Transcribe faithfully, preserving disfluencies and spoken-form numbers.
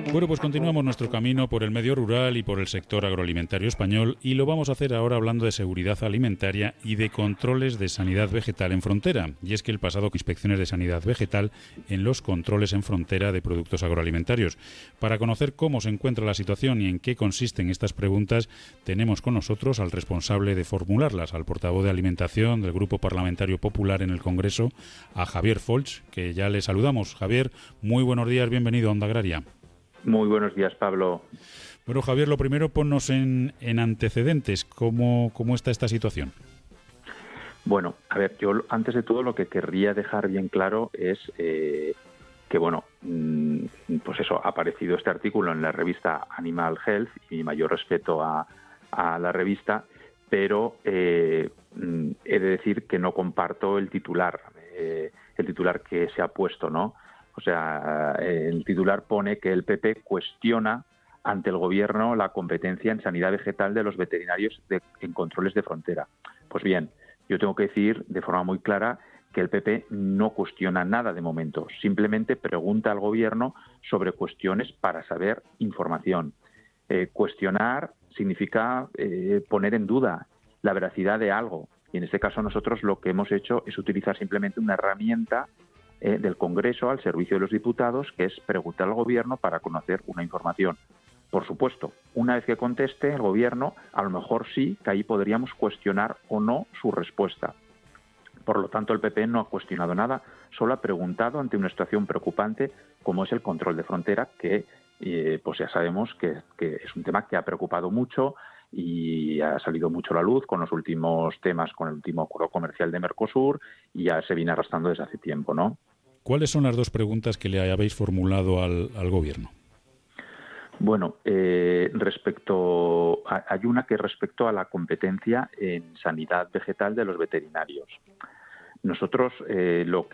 Bueno, pues continuamos nuestro camino por el medio rural y por el sector agroalimentario español y lo vamos a hacer ahora hablando de seguridad alimentaria y de controles de sanidad vegetal en frontera. Y es que el pasado inspecciones de sanidad vegetal en los controles en frontera de productos agroalimentarios. Para conocer cómo se encuentra la situación y en qué consisten estas preguntas, tenemos con nosotros al responsable de formularlas, al portavoz de Alimentación del Grupo Parlamentario Popular en el Congreso, a Javier Folch, que ya le saludamos. Javier, muy buenos días, bienvenido a Onda Agraria. Muy buenos días, Pablo. Bueno, Javier, lo primero, ponnos en, en antecedentes. ¿Cómo, ¿Cómo está esta situación? Bueno, a ver, yo antes de todo lo que querría dejar bien claro es eh, que, bueno, pues eso, ha aparecido este artículo en la revista Animal Health y mi mayor respeto a, a la revista, pero eh, he de decir que no comparto el titular, eh, el titular que se ha puesto, ¿no? O sea, el titular pone que el P P cuestiona ante el Gobierno la competencia en sanidad vegetal de los veterinarios de, en controles de frontera. Pues bien, yo tengo que decir de forma muy clara que el P P no cuestiona nada de momento, simplemente pregunta al Gobierno sobre cuestiones para saber información. Eh, cuestionar significa eh, poner en duda la veracidad de algo, y en este caso nosotros lo que hemos hecho es utilizar simplemente una herramienta Eh, del Congreso al servicio de los diputados, que es preguntar al Gobierno para conocer una información. Por supuesto, una vez que conteste el Gobierno, a lo mejor sí que ahí podríamos cuestionar o no su respuesta. Por lo tanto, el P P no ha cuestionado nada, solo ha preguntado ante una situación preocupante como es el control de frontera, que eh, pues ya sabemos que, que es un tema que ha preocupado mucho y ha salido mucho a la luz con los últimos temas, con el último acuerdo comercial de Mercosur, y ya se viene arrastrando desde hace tiempo, ¿no? ¿Cuáles son las dos preguntas que le habéis formulado al, al Gobierno? Bueno, eh, respecto a, hay una que respecto a la competencia en sanidad vegetal de los veterinarios. Nosotros eh, lo